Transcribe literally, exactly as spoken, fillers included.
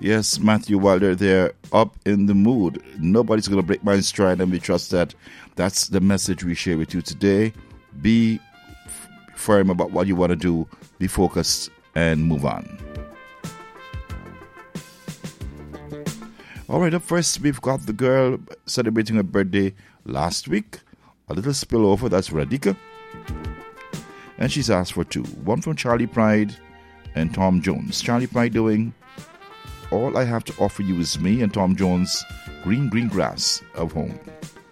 Yes, Matthew Wilder there, up in the mood. Nobody's going to break my stride, and we trust that that's the message we share with you today. Be f- firm about what you want to do, be focused, and move on. All right, up first, we've got the girl celebrating her birthday last week. A little spillover, that's Radhika. And she's asked for two. One from Charlie Pride and Tom Jones. Charlie Pride doing All I Have to Offer You Is Me, and Tom Jones, Green Green Grass of Home.